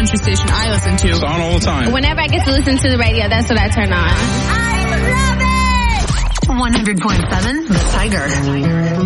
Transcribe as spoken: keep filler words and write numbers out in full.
country station I listen to. It's on all the time. Whenever I get to listen to the radio, that's what I turn on. I love it! one hundred point seven The Tiger.